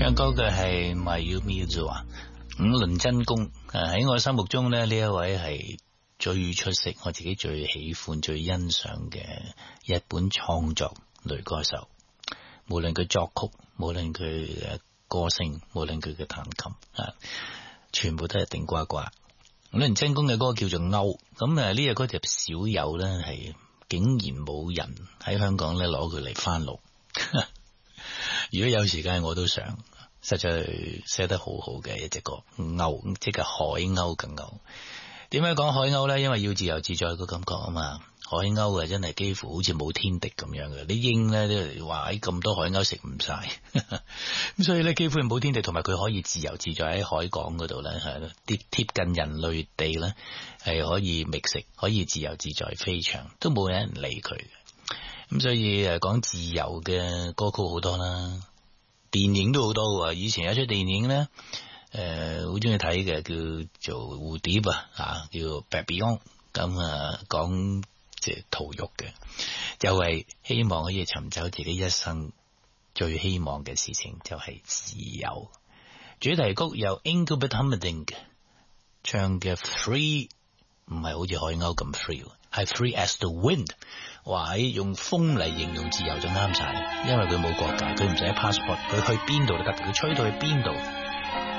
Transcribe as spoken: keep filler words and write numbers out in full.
唱歌嘅係 Mayumi Uzawa 五輪真弓。喺我心目中咧，呢一位係最出色，我自己最喜歡最欣賞嘅日本創作女歌手。無論佢作曲，無論佢嘅歌聲，無論佢嘅彈琴啊，全部都係頂呱呱。五輪真弓嘅歌叫做勾，咁啊呢隻歌就少有咧，係竟然冇人喺香港咧攞佢嚟翻錄。如果有時間我都想，實在寫得好好嘅一隻歌，勾即係海鷗嘅鷗。點解講海鷗呢？因為要自由自在個感覺啊嘛。海鷗啊真係幾乎好似冇天敵咁樣嘅，啲鷹呢都話喺咁多海鷗食唔晒，咁所以呢，幾乎冇天敵，同埋佢可以自由自在喺海港嗰度呢，係貼貼近人類地呢，係可以覓食，可以自由自在飛翔，都冇人理佢嘅。咁所以誒講自由嘅歌曲好多啦，電影都好多喎。以前有出電影咧，誒好中意睇嘅叫做蝴蝶啊，啊叫 Papillon， 咁啊講即係逃獄嘅，就係希望可以尋找自己一生最希望嘅事情，就係自由。主題曲由 Ingrid Hammerding 唱嘅 Free， 唔係好似海鷗咁 free， 係 Free as the wind。話喺用風嚟形容自由就啱晒，因為佢冇國界，佢唔使 passport， 佢去邊度都得，佢吹到去邊度。